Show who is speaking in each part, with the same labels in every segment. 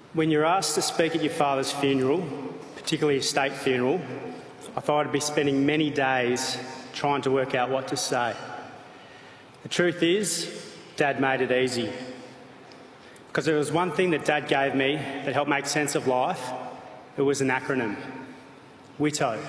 Speaker 1: When you're asked to speak at your father's funeral, particularly a state funeral, I thought I'd be spending many days trying to work out what to say. The truth is, Dad made it easy. Because there was one thing that Dad gave me that helped make sense of life. It was an acronym. WITO.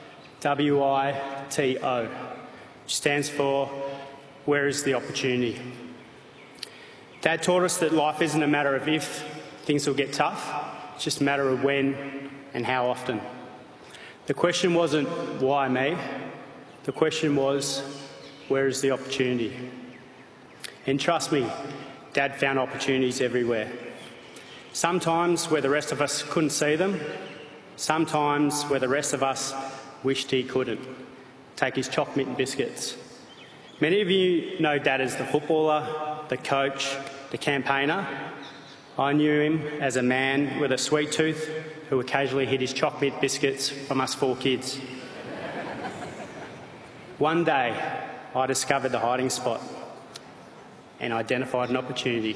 Speaker 1: W-I-T-O. Which stands for, where is the opportunity? Dad taught us that life isn't a matter of if things will get tough, it's just a matter of when and how often. The question wasn't, why me? The question was, where is the opportunity? And trust me, Dad found opportunities everywhere. Sometimes where the rest of us couldn't see them, sometimes where the rest of us wished he couldn't. Take his chocolate and biscuits. Many of you know Dad as the footballer, the coach, the campaigner. I knew him as a man with a sweet tooth who occasionally hid his chocolate biscuits from us 4 kids. One day, I discovered the hiding spot and identified an opportunity.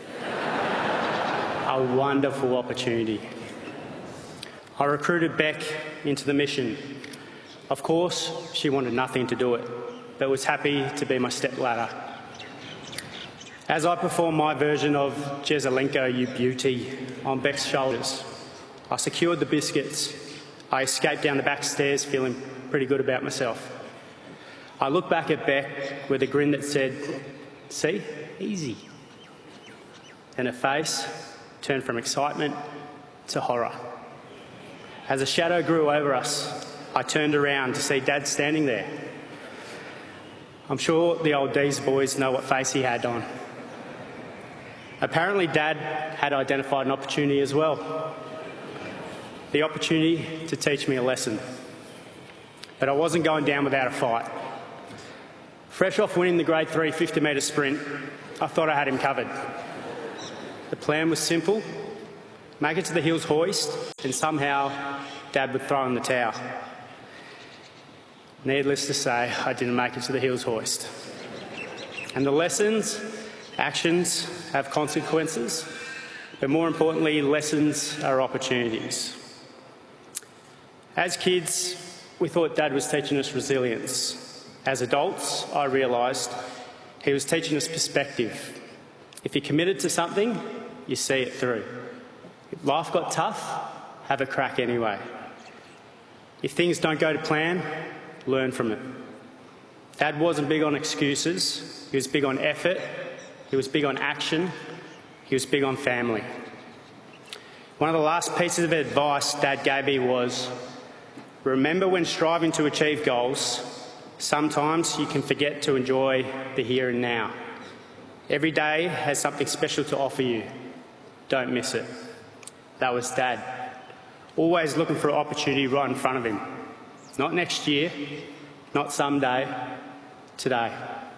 Speaker 1: A wonderful opportunity. I recruited Beck into the mission. Of course, she wanted nothing to do it, but was happy to be my stepladder. As I performed my version of Jezelenko, you beauty, on Beck's shoulders, I secured the biscuits. I escaped down the back stairs feeling pretty good about myself. I looked back at Beck with a grin that said, "See, easy." Then her face turned from excitement to horror. As a shadow grew over us, I turned around to see Dad standing there. I'm sure the old D's boys know what face he had on. Apparently, Dad had identified an opportunity as well. The opportunity to teach me a lesson. But I wasn't going down without a fight. Fresh off winning the Grade 3 50-metre sprint, I thought I had him covered. The plan was simple: make it to the hills hoist, and somehow Dad would throw in the towel. Needless to say, I didn't make it to the hills hoist. And the lessons, actions have consequences, but more importantly, lessons are opportunities. As kids, we thought Dad was teaching us resilience. As adults, I realised he was teaching us perspective. If you're committed to something, you see it through. If life got tough, have a crack anyway. If things don't go to plan, learn from it. Dad wasn't big on excuses. He was big on effort. He was big on action. He was big on family. One of the last pieces of advice Dad gave me was, remember when striving to achieve goals, sometimes you can forget to enjoy the here and now. Every day has something special to offer you. Don't miss it. That was Dad. Always looking for an opportunity right in front of him. Not next year, not someday, today.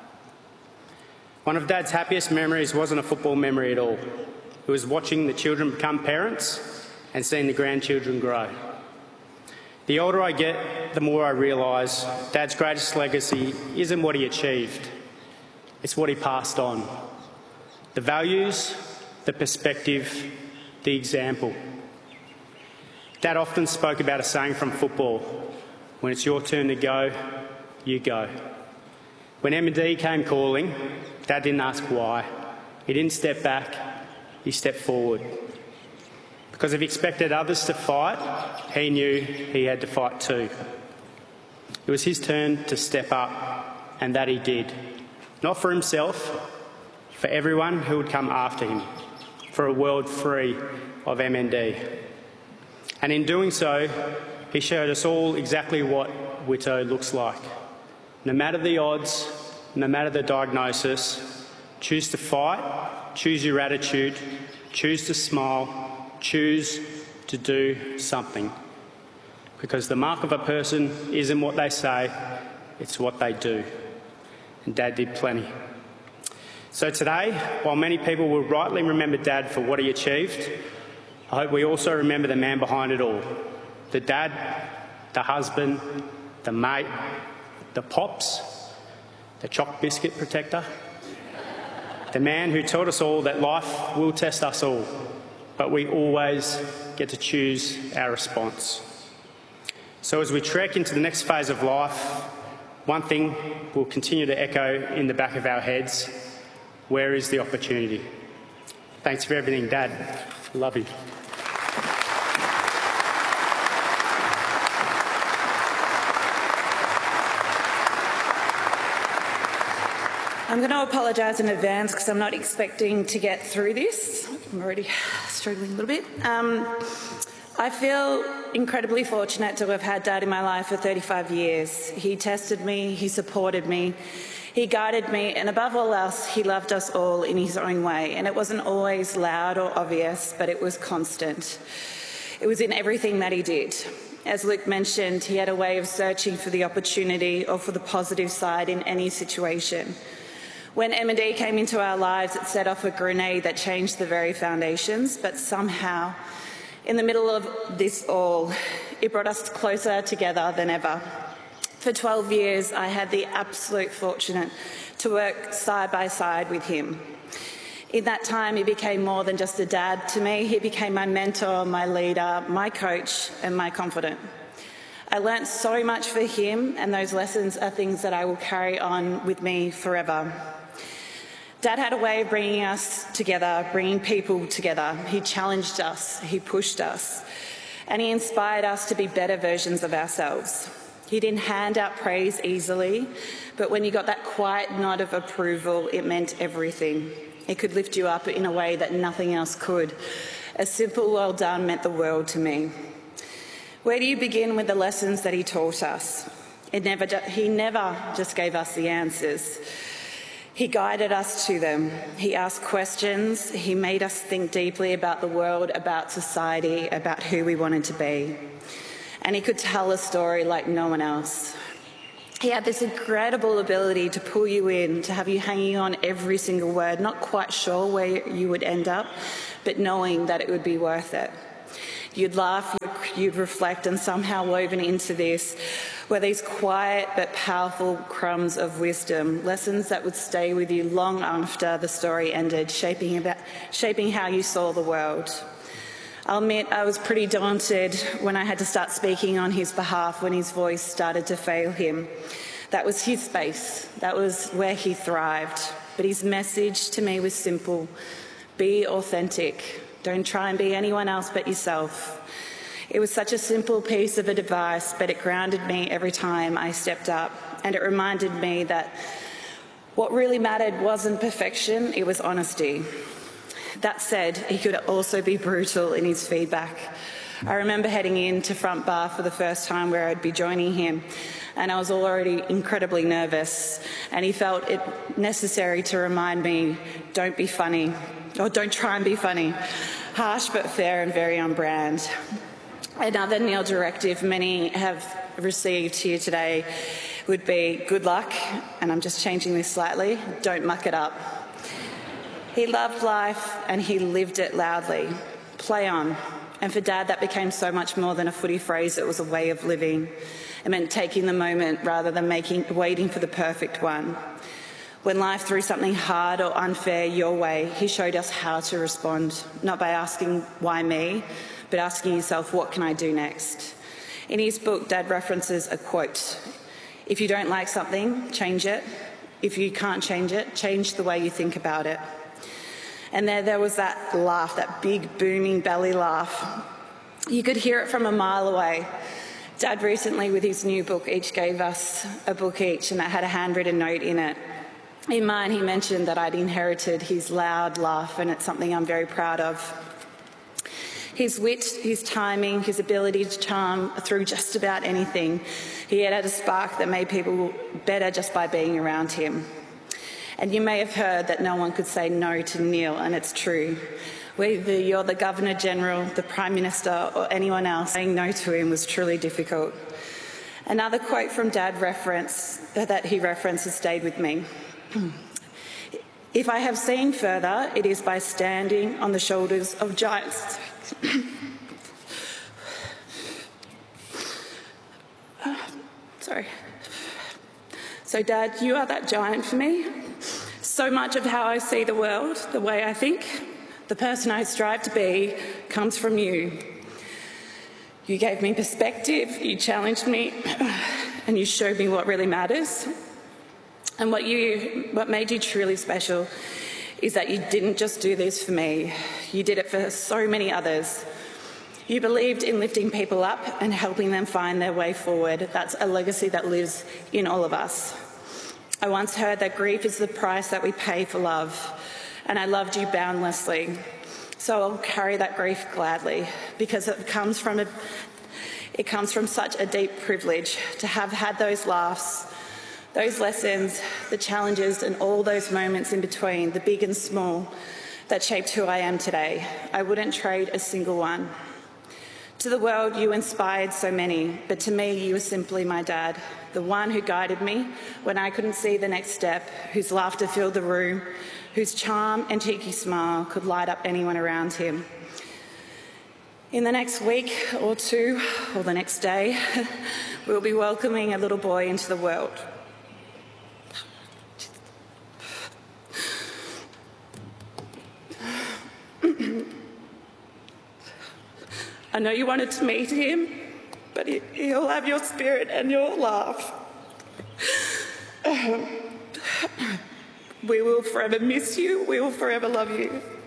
Speaker 1: One of Dad's happiest memories wasn't a football memory at all. It was watching the children become parents and seeing the grandchildren grow. The older I get, the more I realise Dad's greatest legacy isn't what he achieved, it's what he passed on. The values, the perspective, the example. Dad often spoke about a saying from football: when it's your turn to go, you go. When M&D came calling, Dad didn't ask why. He didn't step back, he stepped forward. Because if he expected others to fight, he knew he had to fight too. It was his turn to step up, and that he did. Not for himself, for everyone who would come after him, for a world free of MND. And in doing so, he showed us all exactly what WITO looks like. No matter the odds, no matter the diagnosis, choose to fight, choose your attitude, choose to smile, choose to do something. Because the mark of a person isn't what they say, it's what they do. And Dad did plenty. So today, while many people will rightly remember Dad for what he achieved, I hope we also remember the man behind it all. The dad, the husband, the mate, the pops, the choc biscuit protector, the man who taught us all that life will test us all, but we always get to choose our response. So as we trek into the next phase of life, one thing will continue to echo in the back of our heads: where is the opportunity? Thanks for everything, Dad. Love you.
Speaker 2: I'm going to apologise in advance because I'm not expecting to get through this. I'm already struggling a little bit. I feel incredibly fortunate to have had Dad in my life for 35 years. He tested me, he supported me, he guided me, and above all else, he loved us all in his own way. And it wasn't always loud or obvious, but it was constant. It was in everything that he did. As Luke mentioned, he had a way of searching for the opportunity or for the positive side in any situation. When M&D came into our lives, it set off a grenade that changed the very foundations, but somehow, in the middle of this all, it brought us closer together than ever. For 12 years, I had the absolute fortune to work side by side with him. In that time, he became more than just a dad to me. He became my mentor, my leader, my coach, and my confidant. I learnt so much for him, and those lessons are things that I will carry on with me forever. Dad had a way of bringing us together, bringing people together. He challenged us, he pushed us, and he inspired us to be better versions of ourselves. He didn't hand out praise easily, but when you got that quiet nod of approval, it meant everything. It could lift you up in a way that nothing else could. A simple well done meant the world to me. Where do you begin with the lessons that he taught us? He never just gave us the answers. He guided us to them. He asked questions. He made us think deeply about the world, about society, about who we wanted to be. And he could tell a story like no one else. He had this incredible ability to pull you in, to have you hanging on every single word, not quite sure where you would end up, but knowing that it would be worth it. You'd laugh, you'd reflect, and somehow woven into this were these quiet but powerful crumbs of wisdom, lessons that would stay with you long after the story ended, shaping how you saw the world. I'll admit I was pretty daunted when I had to start speaking on his behalf when his voice started to fail him. That was his space. That was where he thrived. But his message to me was simple: be authentic. Don't try and be anyone else but yourself. It was such a simple piece of advice, but it grounded me every time I stepped up, and it reminded me that what really mattered wasn't perfection, it was honesty. That said, he could also be brutal in his feedback. I remember heading into front bar for the first time where I'd be joining him, and I was already incredibly nervous, and he felt it necessary to remind me, don't be funny, or don't try and be funny. Harsh but fair and very on brand. Another Neil directive many have received here today would be good luck, and I'm just changing this slightly, don't muck it up. He loved life and he lived it loudly. Play on. And for Dad, that became so much more than a footy phrase, it was a way of living. It meant taking the moment rather than waiting for the perfect one. When life threw something hard or unfair your way, he showed us how to respond, not by asking why me, but asking yourself, what can I do next? In his book, Dad references a quote: if you don't like something, change it. If you can't change it, change the way you think about it. And there was that laugh, that big booming belly laugh. You could hear it from a mile away. Dad recently, with his new book, each gave us a book each, and that had a handwritten note in it. In mine, he mentioned that I'd inherited his loud laugh, and it's something I'm very proud of. His wit, his timing, his ability to charm through just about anything. He had a spark that made people better just by being around him. And you may have heard that no one could say no to Neil, and it's true. Whether you're the Governor-General, the Prime Minister, or anyone else, saying no to him was truly difficult. Another quote from Dad that he referenced has stayed with me. If I have seen further, it is by standing on the shoulders of giants. Sorry. So, Dad, you are that giant for me. So much of how I see the world, the way I think, The person I strive to be comes from you. You gave me perspective, you challenged me, and you showed me what really matters. And what made you truly special is that you didn't just do this for me, you did it for so many others. You believed in lifting people up and helping them find their way forward. That's a legacy that lives in all of us. I once heard that grief is the price that we pay for love, and I loved you boundlessly. So I'll carry that grief gladly, because it comes from such a deep privilege to have had those laughs, those lessons, the challenges, and all those moments in between, the big and small, that shaped who I am today. I wouldn't trade a single one. To the world, you inspired so many, but to me, you were simply my dad, the one who guided me when I couldn't see the next step, whose laughter filled the room, whose charm and cheeky smile could light up anyone around him. In the next week or two, or the next day, we'll be welcoming a little boy into the world. I know you wanted to meet him, but he'll have your spirit and your laugh. We will forever miss you. We will forever love you.